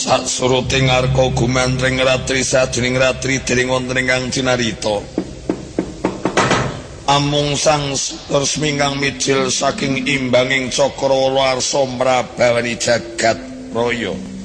Saksuruting arka gumantring ratri sadening ratri dering wonten ingkang cinarita. Amung sang resmi kang mijil saking imbanging cakra arsa mrabawani jagat raya.